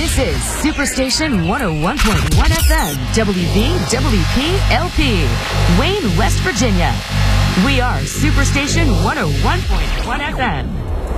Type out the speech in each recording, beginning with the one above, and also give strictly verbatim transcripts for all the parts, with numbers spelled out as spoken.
This is Superstation one oh one point one F M, W V W P L P, Wayne, West Virginia. We are Superstation one oh one point one F M.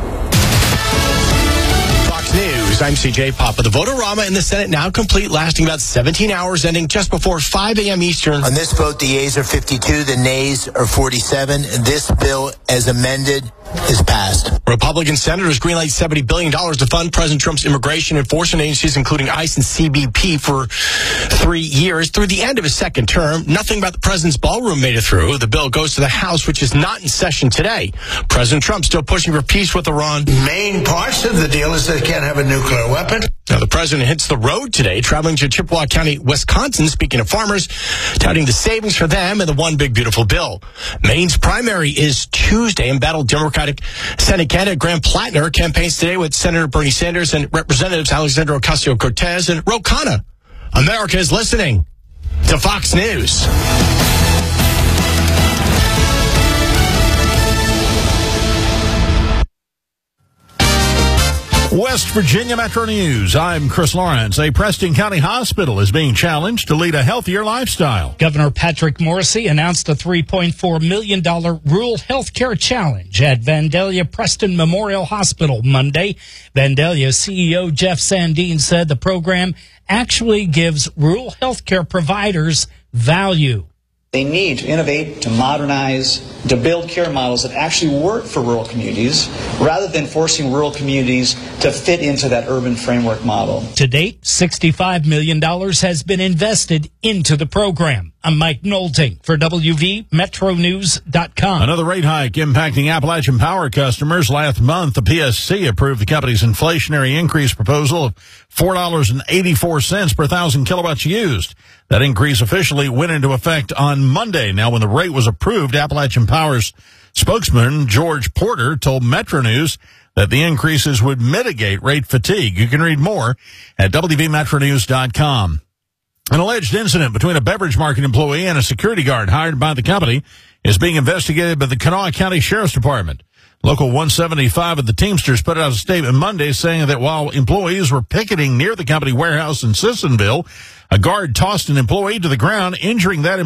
Fox News, I'm C J Papa. The Vote-O-Rama in the Senate now complete, lasting about seventeen hours, ending just before five a.m. Eastern. On this vote, the yeas are fifty-two, the nays are forty-seven. This bill, as amended, is passed. Republican senators greenlight seventy billion dollars to fund President Trump's immigration enforcement agencies, including ICE and C B P, for three years through the end of his second term. Nothing about the president's ballroom made it through. The bill goes to the House, which is not in session today. President Trump still pushing for peace with Iran. Main parts of the deal is they can't have a nuclear weapon. Now, the president hits the road today, traveling to Chippewa County, Wisconsin, speaking to farmers, touting the savings for them and the one big beautiful bill. Maine's primary is Tuesday. Embattled Democratic Senate candidate Graham Plattner campaigns today with Senator Bernie Sanders and Representatives Alexandra Ocasio-Cortez and Ro Khanna. America is listening to Fox News. West Virginia Metro News. I'm Chris Lawrence. A Preston County hospital is being challenged to lead a healthier lifestyle. Governor Patrick Morrisey announced a three point four million dollars rural health care challenge at Vandalia Preston Memorial Hospital Monday. Vandalia C E O Jeff Sandine said the program actually gives rural health care providers value. They need to innovate, to modernize, to build care models that actually work for rural communities, rather than forcing rural communities to fit into that urban framework model. To date, sixty-five million dollars has been invested into the program. I'm Mike Nolting for W V Metro News dot com. Another rate hike impacting Appalachian Power customers. Last month, the P S C approved the company's inflationary increase proposal of four dollars and eighty-four cents per thousand kilowatts used. That increase officially went into effect on Monday. Now, when the rate was approved, Appalachian Power's spokesman, George Porter, told Metro News that the increases would mitigate rate fatigue. You can read more at W V Metro News dot com. An alleged incident between a beverage market employee and a security guard hired by the company is being investigated by the Kanawha County Sheriff's Department. Local one seventy-five of the Teamsters put out a statement Monday saying that while employees were picketing near the company warehouse in Sissonville, a guard tossed an employee to the ground, injuring that employee.